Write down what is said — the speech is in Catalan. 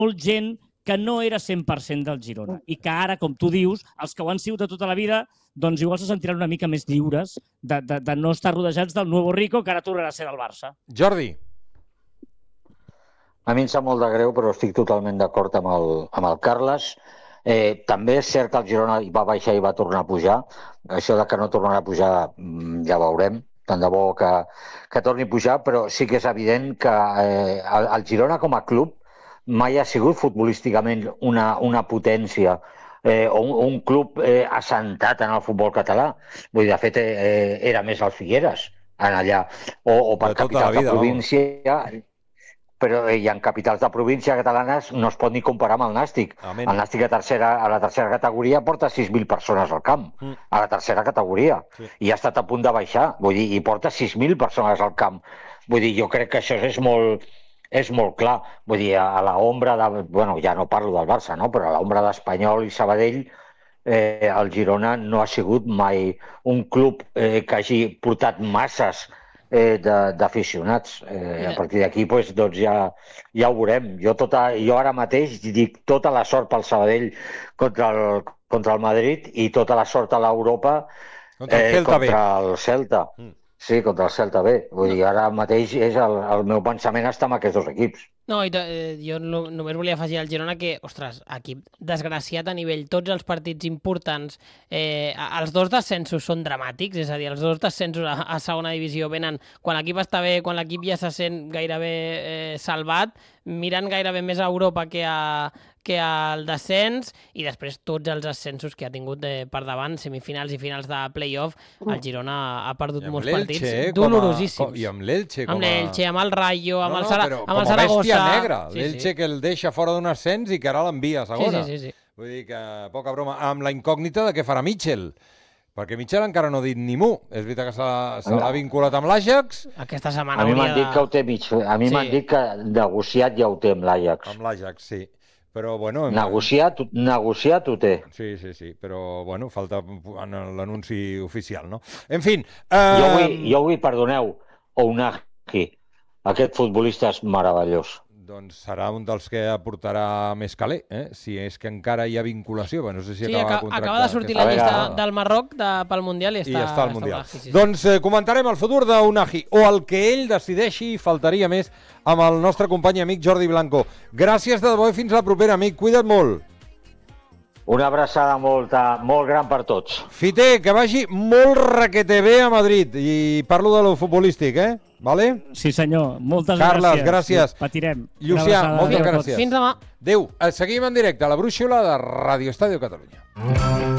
molt gent que no era 100% del Girona i que ara, com tu dius, els que ho han sigut de tota la vida, doncs igual se sentiran una mica més lliures de no estar rodejats del Nuevo Rico, que ara tornarà a ser del Barça. Jordi. A mi em sap molt de greu, però estic totalment d'acord amb el Carles. També és cert que el Girona va baixar i va tornar a pujar. Això de que no tornarà a pujar ja veurem. Tant de bo que torni a pujar, però sí que és evident que el Girona com a club mai ha sigut futbolísticament una potència o un club assentat en el futbol català. Vull dir, de fet, era més el Figueres en allà. O per capitals de província... Però en capitals de província catalanes no es pot ni comparar amb el Nàstic. Amén. El Nàstic a la tercera categoria porta 6.000 persones al camp, a la tercera categoria, i ha estat a punt de baixar, vull dir, i porta 6.000 persones al camp. Vull dir, jo crec que això és molt clar. Vull dir, a l'ombra de... Bueno, ja no parlo del Barça, no? Però a l'ombra d'Espanyol i Sabadell, el Girona no ha sigut mai un club que hagi portat masses d'aficionats. A partir d'aquí doncs ja ho veurem. Jo ara mateix dic tota la sort pel Sabadell contra el Madrid i tota la sort a l'Europa contra el Celta. Sí, contra el Celta B. Vull dir, ara mateix el meu pensament està amb aquests dos equips. No, jo només volia afegir al Girona que, ostres, equip desgraciat a nivell, tots els partits importants, els dos descensos són dramàtics, és a dir, els dos descensos a segona divisió venen quan l'equip està bé, quan l'equip ja se sent gairebé salvat, mirant gairebé més a Europa que al descens, i després tots els ascensos que ha tingut per davant, semifinals i finals de play-off, el Girona ha perdut molts partits dolorosíssims. I amb l'Elche. Amb l'Elche, amb el Rayo, amb el Saragossa. Com a bèstia negra. L'Elche que el deixa fora d'un ascens i que ara l'envia a segona. Sí. Vull dir que, poca broma, amb la incògnita de què farà Mitchell. Perquè Mitchell encara no ha dit ni mu. És veritat que se l'ha vinculat amb l'Ajax. Aquesta setmana a mi m'han dit que ho té Mitchell. A mi m'han dit que negociat ja ho té amb l'Ajax. Amb l'Ajax, sí. Però, bueno... Negociat ho té. Sí. Però, bueno, falta l'anunci oficial, no? En fi... Jo vull, perdoneu, Ounahi. Aquest futbolista és meravellós. Doncs serà un dels que aportarà més caler, si és que encara hi ha vinculació. No sé si acaba de contractar. Acaba de sortir la llista del Marroc pel Mundial i està al Mundial. Doncs comentarem el futur d'Ounahi, o el que ell decideixi, faltaria més, amb el nostre company i amic Jordi Blanco. Gràcies de debò i fins la propera, amic. Cuida't molt. Una abraçada molt gran per tots. Fiter, que vagi molt requete bé a Madrid. I parlo de lo futbolístic, Vale? Sí, senyor. Moltes Carles, gràcies. Patirem. Llucià, moltes gràcies. Fins demà. Adéu. Seguim en directe a la brúixola de Radio Estadio Catalunya.